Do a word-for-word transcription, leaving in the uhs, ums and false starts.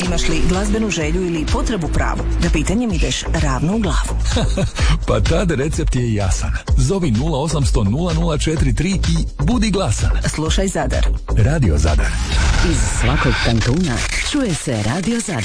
Imaš li glazbenu želju ili potrebu pravu? Da pitanjem ideš ravno u glavu. Pa tad recept je jasan. Zovi nula osamsto nula nula četiri tri i budi glasan. Slušaj Zadar. Radio Zadar. Iz svakog kantuna čuje se Radio Zadar.